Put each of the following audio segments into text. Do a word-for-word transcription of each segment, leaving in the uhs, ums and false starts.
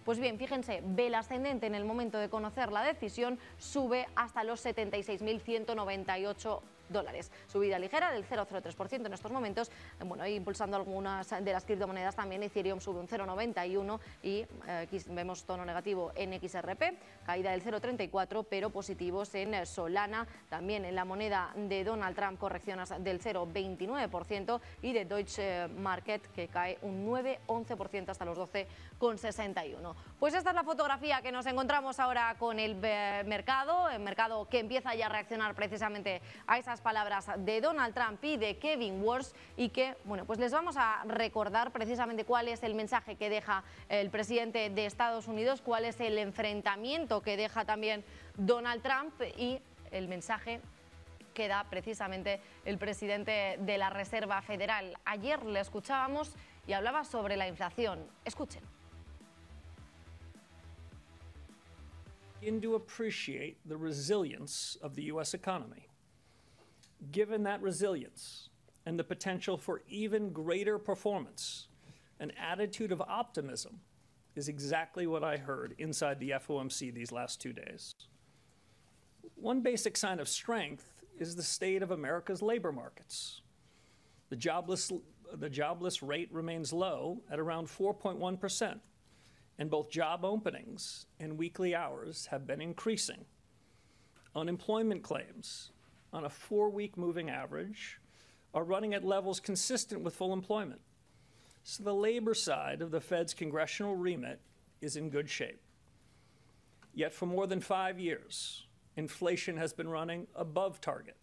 Pues bien, fíjense, vela ascendente en el momento de conocer la decisión sube hasta los setenta y seis mil ciento noventa y ocho dólares. Subida ligera del cero coma cero tres por ciento en estos momentos, bueno, impulsando algunas de las criptomonedas también. Ethereum sube un cero coma noventa y uno y eh, aquí vemos tono negativo en X R P, caída del cero coma treinta y cuatro, pero positivos en Solana, también en la moneda de Donald Trump correcciones del cero coma veintinueve por ciento y de Deutsche Market que cae un nueve coma once por ciento hasta los doce coma sesenta y uno. Pues esta es la fotografía que nos encontramos ahora con el mercado, el mercado que empieza ya a reaccionar precisamente a esas palabras de Donald Trump y de Kevin Warsh, y que, bueno, pues les vamos a recordar precisamente cuál es el mensaje que deja el presidente de Estados Unidos, cuál es el enfrentamiento que deja también Donald Trump y el mensaje que da precisamente el presidente de la Reserva Federal. Ayer le escuchábamos y hablaba sobre la inflación. Escuchen. Begin to appreciate the resilience of the U S economy. Given that resilience and the potential for even greater performance, an attitude of optimism is exactly what I heard inside the F O M C these last two days. One basic sign of strength is the state of America's labor markets. The jobless, the jobless rate remains low at around four point one percent, and both job openings and weekly hours have been increasing. Unemployment claims on a four-week moving average are running at levels consistent with full employment. So the labor side of the Fed's congressional remit is in good shape. Yet for more than five years, inflation has been running above target.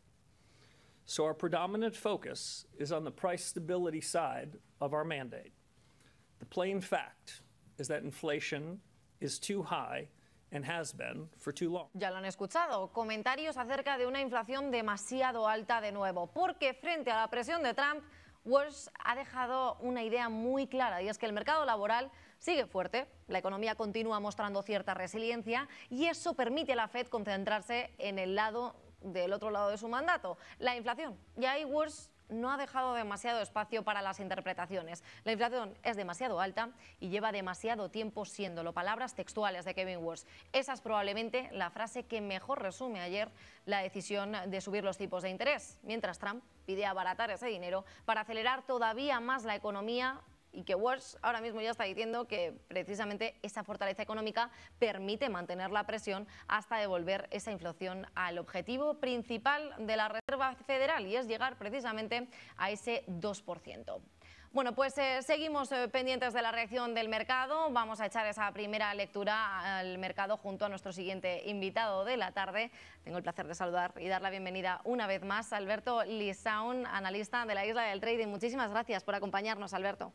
So our predominant focus is on the price stability side of our mandate. The plain fact is that inflation is too high and has been for too long. Ya lo han escuchado, comentarios acerca de una inflación demasiado alta de nuevo, porque frente a la presión de Trump, Warsh ha dejado una idea muy clara, y es que el mercado laboral sigue fuerte, la economía continúa mostrando cierta resiliencia y eso permite a la Fed concentrarse en el lado del otro lado de su mandato, la inflación. Y ahí Warsh no ha dejado demasiado espacio para las interpretaciones. La inflación es demasiado alta y lleva demasiado tiempo siéndolo. Palabras textuales de Kevin Warsh. Esa es probablemente la frase que mejor resume ayer la decisión de subir los tipos de interés, mientras Trump pide abaratar ese dinero para acelerar todavía más la economía, y que Warsh ahora mismo ya está diciendo que precisamente esa fortaleza económica permite mantener la presión hasta devolver esa inflación al objetivo principal de la Reserva Federal, y es llegar precisamente a ese dos por ciento. Bueno, pues eh, seguimos eh, pendientes de la reacción del mercado. Vamos a echar esa primera lectura al mercado junto a nuestro siguiente invitado de la tarde. Tengo el placer de saludar y dar la bienvenida una vez más a Alberto Lisaun, analista de la Isla del Trading. Muchísimas gracias por acompañarnos, Alberto.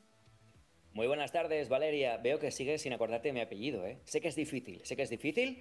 Muy buenas tardes, Valeria. Veo que sigues sin acordarte de mi apellido, ¿eh? Sé que es difícil, sé que es difícil,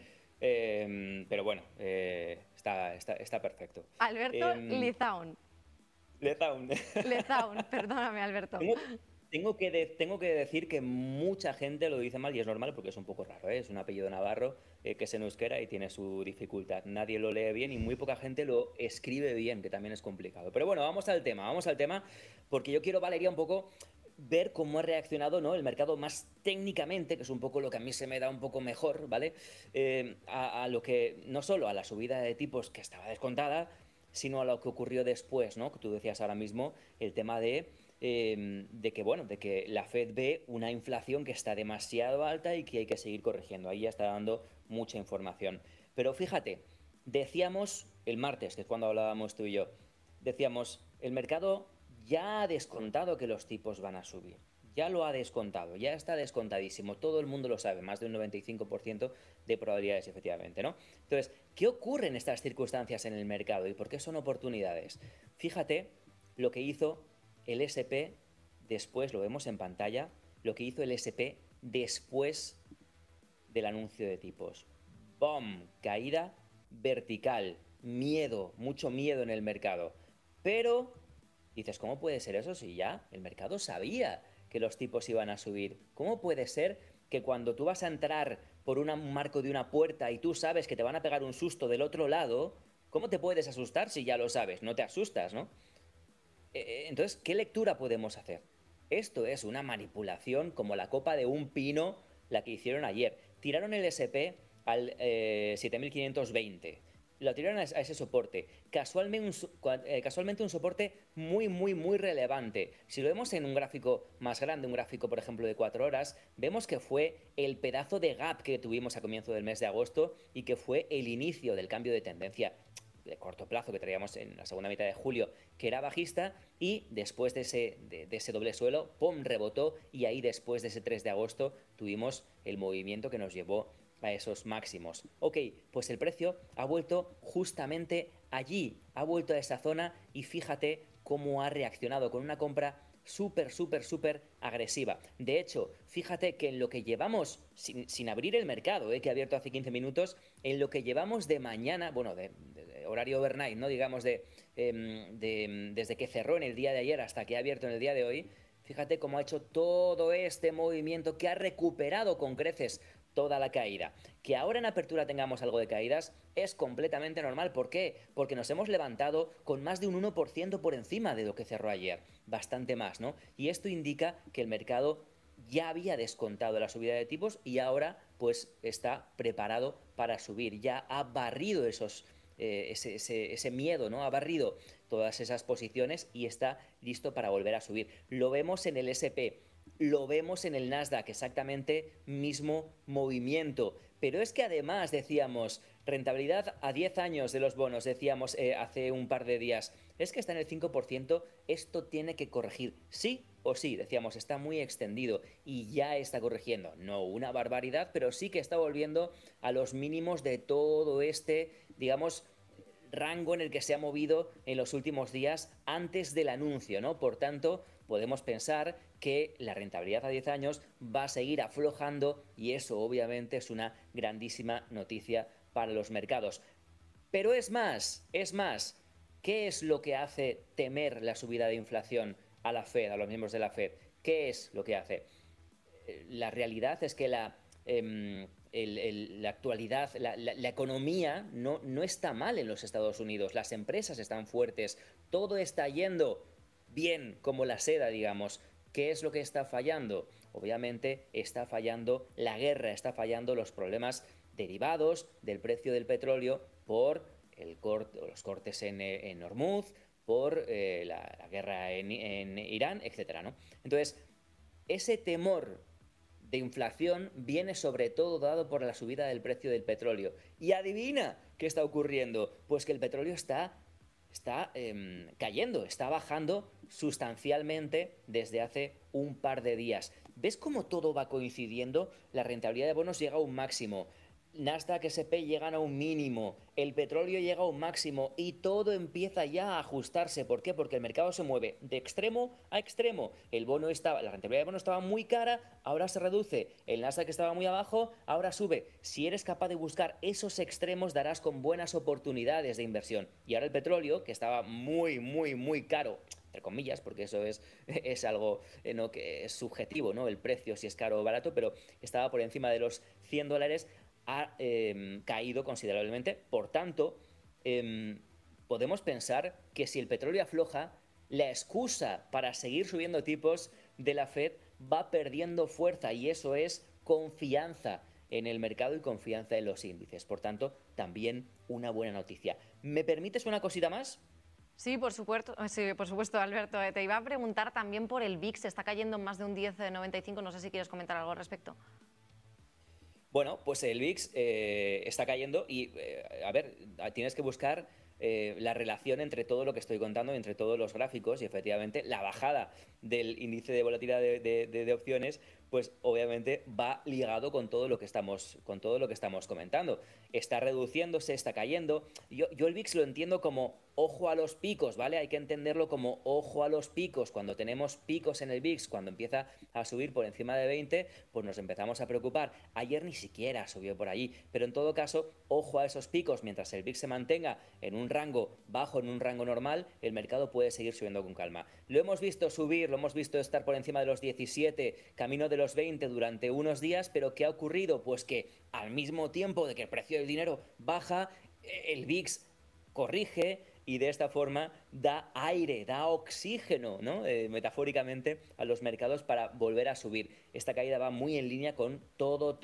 eh, pero bueno, eh, está, está, está perfecto. Alberto eh, Lisaun. Lisaun. Lisaun, perdóname, Alberto. Tengo, tengo, que de, tengo que decir que mucha gente lo dice mal y es normal porque es un poco raro, ¿eh? Es un apellido navarro eh, que es en euskera y tiene su dificultad. Nadie lo lee bien y muy poca gente lo escribe bien, que también es complicado. Pero bueno, vamos al tema, vamos al tema, porque yo quiero, Valeria, un poco ver cómo ha reaccionado, ¿no?, el mercado más técnicamente, que es un poco lo que a mí se me da un poco mejor, ¿vale? Eh, a, a lo que, no solo a la subida de tipos que estaba descontada, sino a lo que ocurrió después, ¿no? Que tú decías ahora mismo, el tema de, eh, de que, bueno, de que la Fed ve una inflación que está demasiado alta y que hay que seguir corrigiendo. Ahí ya está dando mucha información. Pero fíjate, decíamos el martes, que es cuando hablábamos tú y yo, decíamos, el mercado ya ha descontado que los tipos van a subir. Ya lo ha descontado, ya está descontadísimo. Todo el mundo lo sabe, más de un noventa y cinco por ciento de probabilidades, efectivamente, ¿no? Entonces, ¿qué ocurre en estas circunstancias en el mercado y por qué son oportunidades? Fíjate lo que hizo el ese and pe después, lo vemos en pantalla, lo que hizo el ese and pe después del anuncio de tipos. ¡Bum! Caída vertical, miedo, mucho miedo en el mercado. Pero dices, ¿cómo puede ser eso si ya el mercado sabía que los tipos iban a subir? ¿Cómo puede ser que cuando tú vas a entrar por una, un marco de una puerta y tú sabes que te van a pegar un susto del otro lado, ¿cómo te puedes asustar si ya lo sabes? No te asustas, ¿no? Eh, entonces, ¿qué lectura podemos hacer? Esto es una manipulación como la copa de un pino la que hicieron ayer. Tiraron el ese pe al eh, siete mil quinientos veinte. Lo tiraron a ese soporte. Casualmente un, eh, casualmente un soporte muy, muy, muy relevante. Si lo vemos en un gráfico más grande, un gráfico, por ejemplo, de cuatro horas, vemos que fue el pedazo de gap que tuvimos a comienzo del mes de agosto y que fue el inicio del cambio de tendencia de corto plazo que traíamos en la segunda mitad de julio, que era bajista, y después de ese, de, de ese doble suelo, ¡pum!, rebotó, y ahí después de ese tres de agosto tuvimos el movimiento que nos llevó a esos máximos. Ok, pues el precio ha vuelto justamente allí, ha vuelto a esa zona, y fíjate cómo ha reaccionado con una compra súper, súper, súper agresiva. De hecho, fíjate que en lo que llevamos, sin, sin abrir el mercado, eh, que ha abierto hace quince minutos, en lo que llevamos de mañana, bueno, de, de, de horario overnight, ¿no? Digamos, de, eh, de, desde que cerró en el día de ayer hasta que ha abierto en el día de hoy, fíjate cómo ha hecho todo este movimiento que ha recuperado con creces toda la caída. Que ahora en apertura tengamos algo de caídas es completamente normal. ¿Por qué? Porque nos hemos levantado con más de un uno por ciento por encima de lo que cerró ayer. Bastante más, ¿no? Y esto indica que el mercado ya había descontado la subida de tipos y ahora pues está preparado para subir. Ya ha barrido esos, eh, ese, ese, ese miedo, ¿no? Ha barrido todas esas posiciones y está listo para volver a subir. Lo vemos en el ese pe. Lo vemos en el Nasdaq, exactamente mismo movimiento. Pero es que además decíamos, rentabilidad a diez años de los bonos, decíamos eh, hace un par de días, es que está en el cinco por ciento, esto tiene que corregir, sí o sí, decíamos, está muy extendido y ya está corrigiendo. No una barbaridad, pero sí que está volviendo a los mínimos de todo este, digamos, rango en el que se ha movido en los últimos días antes del anuncio, ¿no? Por tanto, podemos pensar que la rentabilidad a diez años va a seguir aflojando y eso obviamente es una grandísima noticia para los mercados. Pero es más, es más, ¿qué es lo que hace temer la subida de inflación a la Fed, a los miembros de la Fed? ¿Qué es lo que hace? La realidad es que la... Eh, El, el, la actualidad, la, la, la economía no, no está mal en los Estados Unidos, las empresas están fuertes, todo está yendo bien como la seda, digamos. ¿Qué es lo que está fallando? Obviamente está fallando la guerra, está fallando los problemas derivados del precio del petróleo por el corte, los cortes en, en Hormuz, por eh, la, la guerra en, en Irán, etcétera, ¿no? Entonces, ese temor de inflación viene sobre todo dado por la subida del precio del petróleo. Y adivina qué está ocurriendo, pues que el petróleo está, está eh, cayendo, está bajando sustancialmente desde hace un par de días. ¿Ves cómo todo va coincidiendo? La rentabilidad de bonos llega a un máximo, Nasdaq, ese pe llegan a un mínimo, el petróleo llega a un máximo y todo empieza ya a ajustarse. ¿Por qué? Porque el mercado se mueve de extremo a extremo. El bono estaba, la rentabilidad del bono estaba muy cara, ahora se reduce. El Nasdaq estaba muy abajo, ahora sube. Si eres capaz de buscar esos extremos, darás con buenas oportunidades de inversión. Y ahora el petróleo, que estaba muy, muy, muy caro, entre comillas, porque eso es, es algo eh, no, que es subjetivo, ¿no? El precio, si es caro o barato, pero estaba por encima de los cien dólares, ha eh, caído considerablemente. Por tanto, eh, podemos pensar que si el petróleo afloja, la excusa para seguir subiendo tipos de la Fed va perdiendo fuerza y eso es confianza en el mercado y confianza en los índices. Por tanto, también una buena noticia. ¿Me permites una cosita más? Sí, por supuesto, sí, por supuesto, Alberto. Te iba a preguntar también por el V I X, está cayendo en más de un diez coma noventa y cinco, no sé si quieres comentar algo al respecto. Bueno, pues el V I X eh, está cayendo y, eh, a ver, tienes que buscar eh, la relación entre todo lo que estoy contando, entre todos los gráficos y efectivamente la bajada del índice de volatilidad de, de, de, de opciones, pues obviamente va ligado con todo lo que estamos, con todo lo que estamos comentando. Está reduciéndose, está cayendo. Yo, yo el V I X lo entiendo como ojo a los picos, ¿vale? Hay que entenderlo como ojo a los picos. Cuando tenemos picos en el V I X, cuando empieza a subir por encima de veinte, pues nos empezamos a preocupar. Ayer ni siquiera subió por allí, pero en todo caso, ojo a esos picos. Mientras el V I X se mantenga en un rango bajo, en un rango normal, el mercado puede seguir subiendo con calma. Lo hemos visto subir, lo hemos visto estar por encima de los diecisiete, camino de los veinte durante unos días, pero ¿qué ha ocurrido? Pues que al mismo tiempo de que el precio del dinero baja, el V I X corrige, y de esta forma da aire, da oxígeno, ¿no? Eh, metafóricamente, a los mercados para volver a subir. Esta caída va muy en línea con todo,